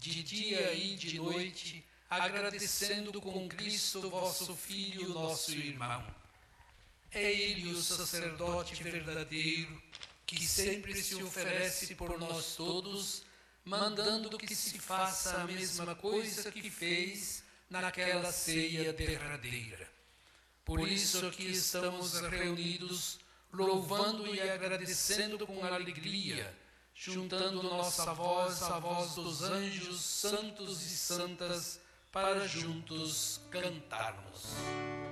de dia e de noite, agradecendo com Cristo, vosso Filho, nosso irmão. É Ele o sacerdote verdadeiro, que sempre se oferece por nós todos, mandando que se faça a mesma coisa que fez naquela ceia derradeira. Por isso aqui estamos reunidos, louvando e agradecendo com alegria, juntando nossa voz à voz dos anjos, santos e santas, para juntos cantarmos.